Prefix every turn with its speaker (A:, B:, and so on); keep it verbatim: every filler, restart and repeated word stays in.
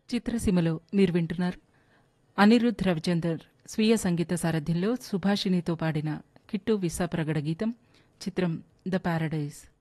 A: చిత్రసీమలో మీరు వింటున్నారు అనిరుద్ రవిచందర్ స్వీయ సంగీత సారథ్యంలో సుభాషిణితో పాడిన కిట్టు విశాప్రగడ గీతం. చిత్రం ద పారడైజ్.